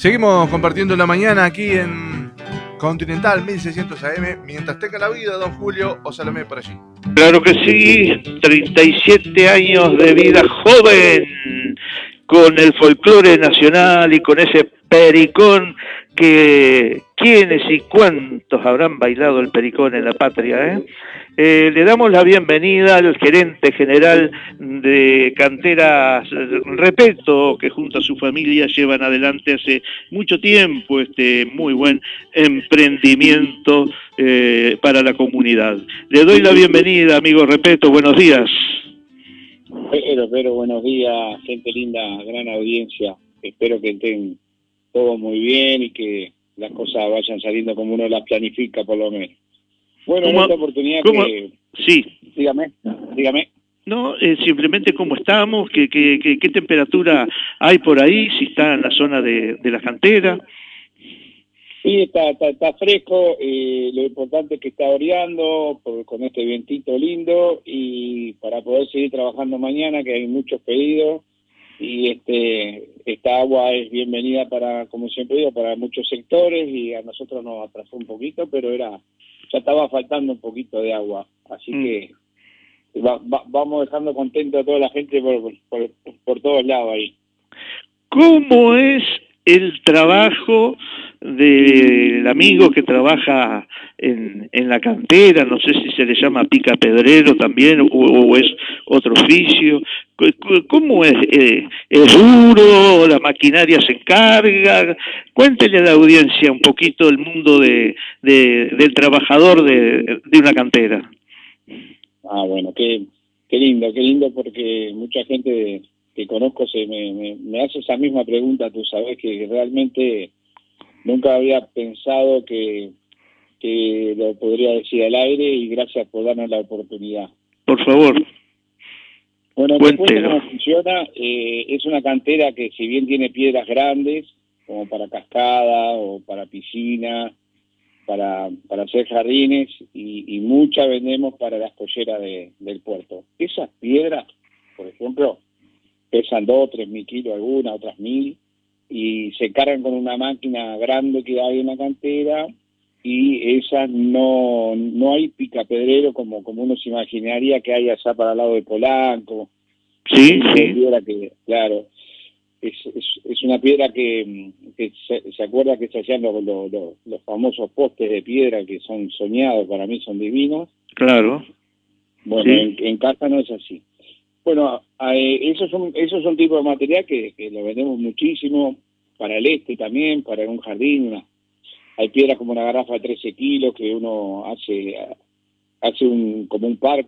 Seguimos compartiendo la mañana aquí en Continental 1600 AM, mientras tenga la vida, don Julio o Salomé por allí. Claro que sí, 37 años de vida joven, con el folclore nacional y con ese pericón que quiénes y cuántos habrán bailado el pericón en la patria, ¿eh? Le damos la bienvenida al gerente general de Canteras Repeto, que junto a su familia llevan adelante hace mucho tiempo este muy buen emprendimiento para la comunidad. Le doy la bienvenida, amigo Repeto, buenos días. Pero buenos días, gente linda, gran audiencia. Espero que estén todos muy bien y que las cosas vayan saliendo como uno las planifica, por lo menos. Bueno, en esta oportunidad que... Sí. Dígame. No, simplemente cómo estamos, qué temperatura hay por ahí, si está en la zona de la cantera. Sí, está fresco, lo importante es que está oreando con este vientito lindo y para poder seguir trabajando mañana, que hay muchos pedidos, y esta agua es bienvenida para, como siempre digo, para muchos sectores, y a nosotros nos atrasó un poquito, pero ya estaba faltando un poquito de agua, así que vamos dejando contento a toda la gente por todos lados ahí. ¿Cómo es el trabajo del amigo que trabaja en la cantera? No sé si se le llama picapedrero también o es otro oficio. ¿Cómo es? ¿Es duro? ¿La maquinaria se encarga? Cuéntele a la audiencia un poquito el mundo del trabajador de una cantera. Ah, bueno, qué lindo, porque mucha gente que conozco me hace esa misma pregunta. Tú sabes que realmente nunca había pensado que lo podría decir al aire, y gracias por darnos la oportunidad. Por favor. Bueno, te cuento cómo funciona. Es una cantera que, si bien tiene piedras grandes, como para cascada o para piscina, para hacer jardines, y muchas vendemos para las colleras del puerto. Esas piedras, por ejemplo, pesan 2 o 3 mil kilos algunas, otras 1000, y se cargan con una máquina grande que hay en la cantera, y esas no hay picapedrero como uno se imaginaría que hay allá para el lado de Polanco. Sí. Piedra que, claro, es una piedra que se acuerda que se hacían los famosos postes de piedra, que son soñados, para mí son divinos. Claro. Bueno, sí. En casa no es así. Bueno, esos son tipos de material que lo vendemos muchísimo, para el también, para un jardín. Hay piedras como una garrafa de 13 kilos que uno hace como un parque.